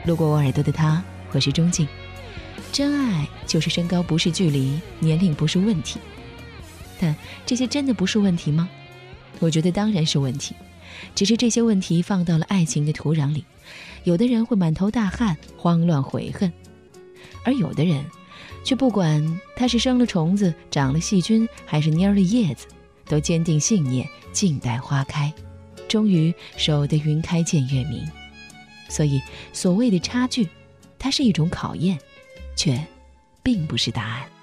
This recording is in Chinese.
路过我耳朵的他，我是钟静。真爱就是身高不是距离，年龄不是问题。但这些真的不是问题吗？我觉得当然是问题，只是这些问题放到了爱情的土壤里，有的人会满头大汗，慌乱悔恨，而有的人却不管他是生了虫子，长了细菌，还是蔫了叶子，都坚定信念，静待花开，终于守得云开见月明。所以所谓的差距，它是一种考验，却并不是答案。